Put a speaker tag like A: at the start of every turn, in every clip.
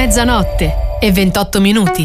A: mezzanotte e 28 minuti.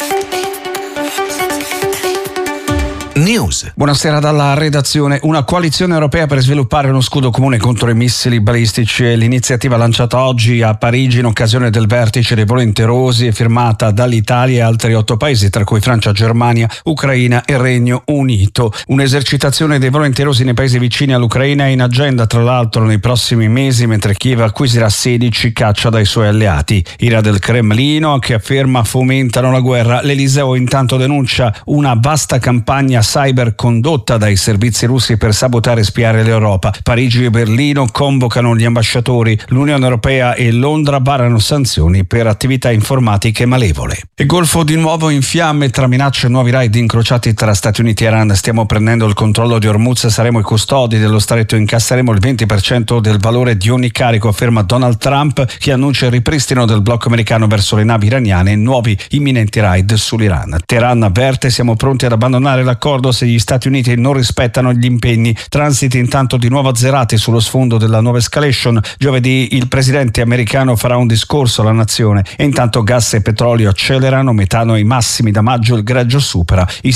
B: News. Buonasera dalla redazione. Una coalizione europea per sviluppare uno scudo comune contro i missili balistici è l'iniziativa lanciata oggi a Parigi in occasione del vertice dei volenterosi e firmata dall'Italia e altri 8 paesi, tra cui Francia, Germania, Ucraina e Regno Unito. Un'esercitazione dei volenterosi nei paesi vicini all'Ucraina è in agenda tra l'altro nei prossimi mesi, mentre Kiev acquisirà 16 caccia dai suoi alleati. Ira del Cremlino, che afferma fomentano la guerra. L'Eliseo intanto denuncia una vasta campagna cyber condotta dai servizi russi per sabotare e spiare l'Europa. Parigi e Berlino convocano gli ambasciatori. L'Unione Europea e Londra varano sanzioni per attività informatiche malevole. Il Golfo di nuovo in fiamme tra minacce e nuovi raid incrociati tra Stati Uniti e Iran. Stiamo prendendo il controllo di Hormuz, saremo i custodi dello stretto, incasseremo il 20% del valore di ogni carico, afferma Donald Trump, che annuncia il ripristino del blocco americano verso le navi iraniane e nuovi imminenti raid sull'Iran. Teheran avverte: siamo pronti ad abbandonare l'accordo se gli Stati Uniti non rispettano gli impegni. Transiti intanto di nuovo azzerati sullo sfondo della nuova escalation. Giovedì il presidente americano farà un discorso alla nazione e intanto gas e petrolio accelerano, metano ai massimi da maggio, il greggio supera i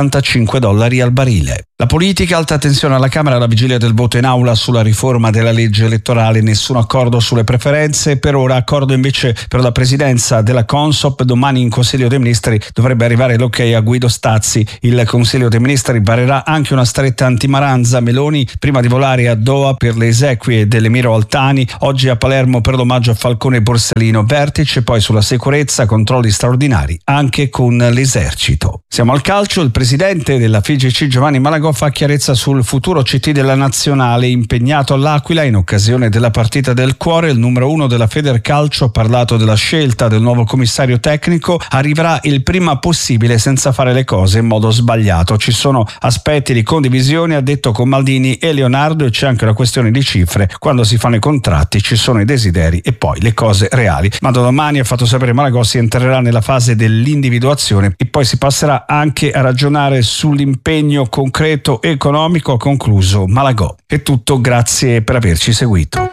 B: $75 al barile. La politica, alta tensione alla Camera alla vigilia del voto in aula sulla riforma della legge elettorale, nessun accordo sulle preferenze, per ora accordo invece per la presidenza della Consop. Domani in Consiglio dei Ministri dovrebbe arrivare l'ok a Guido Stazzi. Il Consiglio dei Ministri varerà anche una stretta antimaranza. Meloni prima di volare a Doha per le esequie dell'Emiro Altani, oggi a Palermo per l'omaggio a Falcone e Borsellino. Vertice poi sulla sicurezza, controlli straordinari anche con l'esercito. Siamo al calcio. Il presidente della FIGC Giovanni Malagò fa chiarezza sul futuro CT della nazionale, impegnato all'Aquila in occasione della partita del cuore. Il numero 1 della Federcalcio ha parlato della scelta del nuovo commissario tecnico. Arriverà il prima possibile senza fare le cose in modo sbagliato. Ci sono aspetti di condivisione, ha detto, con Maldini e Leonardo, e c'è anche una questione di cifre. Quando si fanno i contratti ci sono i desideri e poi le cose reali. Ma da domani, ha fatto sapere Malagò, si entrerà nella fase dell'individuazione e poi si passerà anche a ragionare sull'impegno concreto economico, ha concluso Malagò. È tutto, grazie per averci seguito.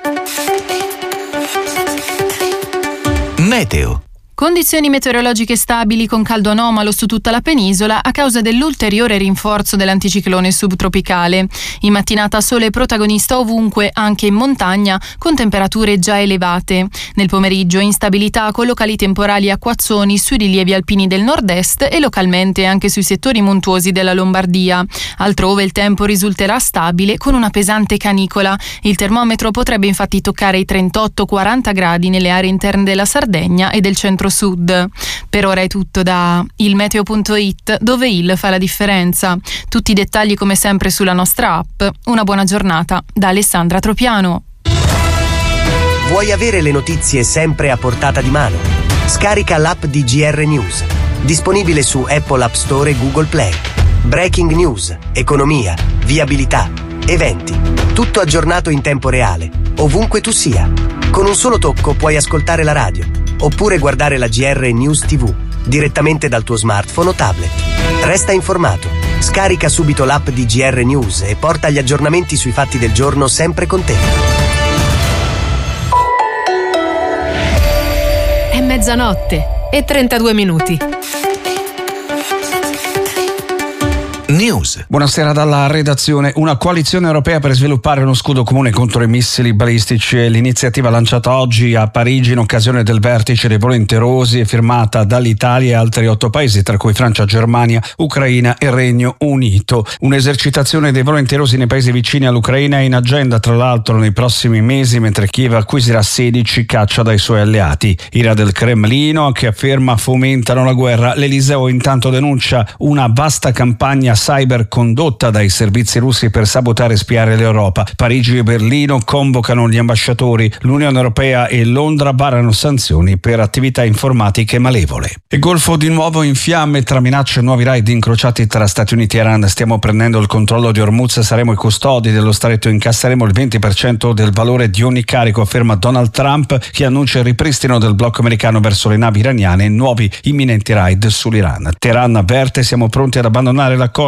C: Meteo. Condizioni meteorologiche stabili con caldo anomalo su tutta la penisola a causa dell'ulteriore rinforzo dell'anticiclone subtropicale. In mattinata sole protagonista ovunque, anche in montagna, con temperature già elevate. Nel pomeriggio instabilità con locali temporali acquazzoni sui rilievi alpini del nord-est e localmente anche sui settori montuosi della Lombardia. Altrove il tempo risulterà stabile con una pesante canicola. Il termometro potrebbe infatti toccare i 38-40 gradi nelle aree interne della Sardegna e del centro-sud. Per ora è tutto da ilmeteo.it, dove il fa la differenza. Tutti i dettagli come sempre sulla nostra app. Una buona giornata da Alessandra Tropiano.
D: Vuoi avere le notizie sempre a portata di mano? Scarica l'app di GR News, disponibile su Apple App Store e Google Play. Breaking news, economia, viabilità, eventi, tutto aggiornato in tempo reale, ovunque tu sia. Con un solo tocco puoi ascoltare la radio, oppure guardare la GR News TV direttamente dal tuo smartphone o tablet. Resta informato. Scarica subito l'app di GR News e porta gli aggiornamenti sui fatti del giorno sempre con te.
A: È mezzanotte e 32 minuti.
B: News. Buonasera dalla redazione. Una coalizione europea per sviluppare uno scudo comune contro i missili balistici è l'iniziativa lanciata oggi a Parigi in occasione del vertice dei volenterosi e firmata dall'Italia e altri 8 paesi, tra cui Francia, Germania, Ucraina e Regno Unito. Un'esercitazione dei volenterosi nei paesi vicini all'Ucraina è in agenda tra l'altro nei prossimi mesi, mentre Kiev acquisirà 16 caccia dai suoi alleati. Ira del Cremlino, che afferma fomentano la guerra. L'Eliseo intanto denuncia una vasta campagna cyber condotta dai servizi russi per sabotare e spiare l'Europa. Parigi e Berlino convocano gli ambasciatori. L'Unione Europea e Londra varano sanzioni per attività informatiche malevole. Il Golfo di nuovo in fiamme tra minacce e nuovi raid incrociati tra Stati Uniti e Iran. Stiamo prendendo il controllo di Hormuz, saremo i custodi dello stretto, incasseremo il 20% del valore di ogni carico, afferma Donald Trump, che annuncia il ripristino del blocco americano verso le navi iraniane e nuovi imminenti raid sull'Iran. Teheran avverte: siamo pronti ad abbandonare l'accordo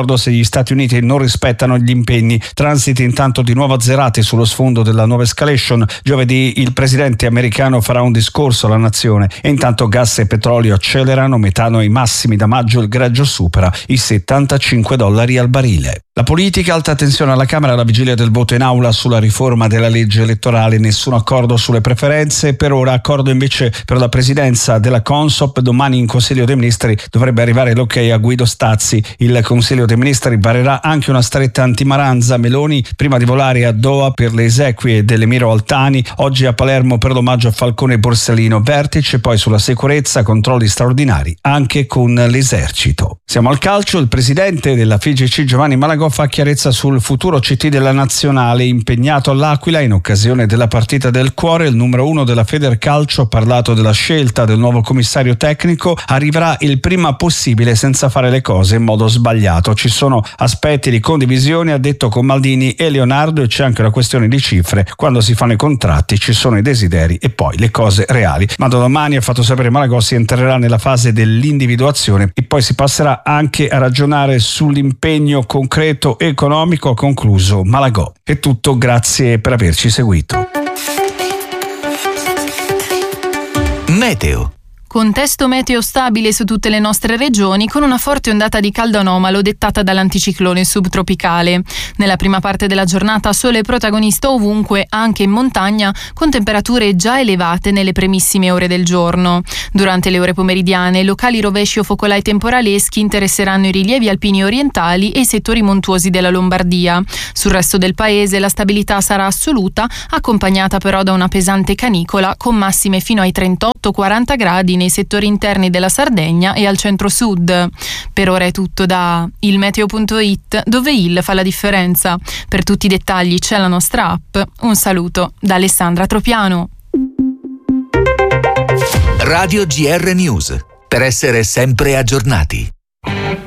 B: accordo se gli Stati Uniti non rispettano gli impegni. Transiti intanto di nuovo azzerati sullo sfondo della nuova escalation. Giovedì il presidente americano farà un discorso alla nazione e intanto gas e petrolio accelerano, metano ai massimi da maggio, il greggio supera i $75 al barile. La politica, alta tensione alla Camera alla vigilia del voto in aula sulla riforma della legge elettorale, nessun accordo sulle preferenze, per ora accordo invece per la presidenza della Consop. Domani in Consiglio dei Ministri dovrebbe arrivare l'ok a Guido Stazzi. Il Consiglio dei Ministri varerà anche una stretta antimaranza. Meloni prima di volare a Doha per le esequie dell'Emiro Altani, oggi a Palermo per l'omaggio a Falcone e Borsellino, vertice poi sulla sicurezza, controlli straordinari anche con l'esercito. Siamo al calcio, il presidente della FIGC Giovanni Malagò fa chiarezza sul futuro CT della nazionale, impegnato all'Aquila in occasione della partita del cuore. Il numero 1 della Federcalcio ha parlato della scelta del nuovo commissario tecnico, arriverà il prima possibile senza fare le cose in modo sbagliato. Ci sono aspetti di condivisione, ha detto con Maldini e Leonardo, e c'è anche una questione di cifre. Quando si fanno i contratti ci sono i desideri e poi le cose reali. Ma da domani, ha fatto sapere Malagò, si entrerà nella fase dell'individuazione e poi si passerà anche a ragionare sull'impegno concreto economico, ha concluso Malagò. È tutto, grazie per averci seguito.
E: Meteo.
C: Contesto meteo stabile su tutte le nostre regioni, con una forte ondata di caldo anomalo dettata dall'anticiclone subtropicale. Nella prima parte della giornata sole protagonista ovunque, anche in montagna, con temperature già elevate nelle primissime ore del giorno. Durante le ore pomeridiane, locali rovesci o focolai temporaleschi interesseranno i rilievi alpini orientali e i settori montuosi della Lombardia. Sul resto del paese la stabilità sarà assoluta, accompagnata però da una pesante canicola, con massime fino ai 38-40 gradi nei settori interni della Sardegna e al centro-sud. Per ora è tutto da ilmeteo.it, dove il fa la differenza. Per tutti i dettagli c'è la nostra app. Un saluto da Alessandra Tropiano.
E: Radio GR News, per essere sempre aggiornati.